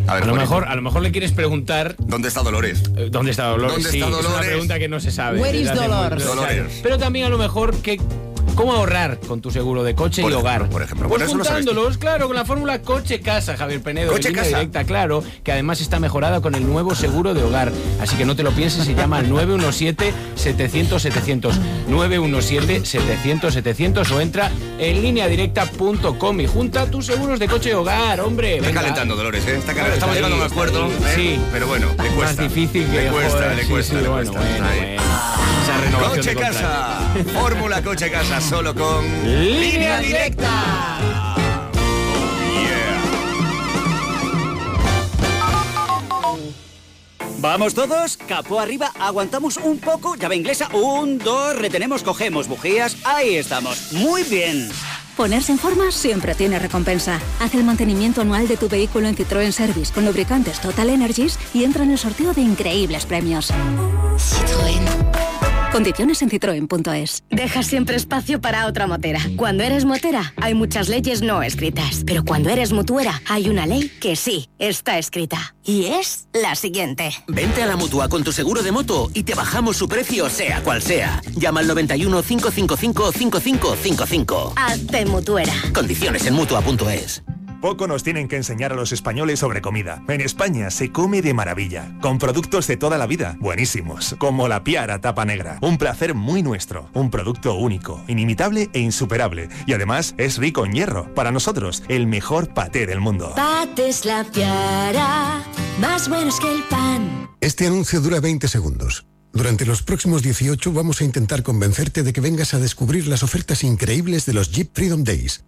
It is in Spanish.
A ver, a lo mejor le quieres preguntar... ¿Dónde está Dolores? ¿Dónde está Dolores? ¿Dónde sí, está Dolores? Es una pregunta que no se sabe. Where is Dolores? Pero también a lo mejor ¿cómo ahorrar con tu seguro de coche y hogar? Por ejemplo. Pues Bueno, eso lo sabes tú. juntándolos, claro, con la fórmula Coche-Casa, Javier Penedo. Coche en línea Casa. directa, claro, que además está mejorada con el nuevo seguro de hogar. Así que no te lo pienses y llama al 917-700-700. 917-700-700 o entra en lineadirecta.com y junta tus seguros de coche y hogar, hombre. Está Venga. calentando, Dolores, ¿eh? Está Claro, Estamos está llegando a un ahí, acuerdo, está ahí. ¿eh? Sí. Pero bueno, le cuesta. Más difícil que... Le cuesta, joder, le sí, cuesta, sí, le bueno, cuesta. bueno, Ahí. bueno. Esa renovación Coche de contrato. Casa. Fórmula Coche Casa, solo con... Línea Directa. ¿Vamos todos? Capó arriba, aguantamos un poco, llave inglesa, 1, 2, retenemos, cogemos bujías, ahí estamos, muy bien. Ponerse en forma siempre tiene recompensa. Haz el mantenimiento anual de tu vehículo en Citroën Service con lubricantes Total Energies y entra en el sorteo de increíbles premios. Citroën. Condiciones en citroen.es. Deja siempre espacio para otra motera. Cuando eres motera, hay muchas leyes no escritas. Pero cuando eres mutuera, hay una ley que sí está escrita. Y es la siguiente. Vente a la Mutua con tu seguro de moto y te bajamos su precio sea cual sea. Llama al 91 555 5555. Hazte mutuera. Condiciones en Mutua.es. Poco nos tienen que enseñar a los españoles sobre comida. En España se come de maravilla, con productos de toda la vida, buenísimos, como la Piara Tapa Negra. Un placer muy nuestro, un producto único, inimitable e insuperable. Y además es rico en hierro. Para nosotros, el mejor paté del mundo. Patés La Piara, más buenos que el pan. Este anuncio dura 20 segundos. Durante los próximos 18 vamos a intentar convencerte de que vengas a descubrir las ofertas increíbles de los Jeep Freedom Days.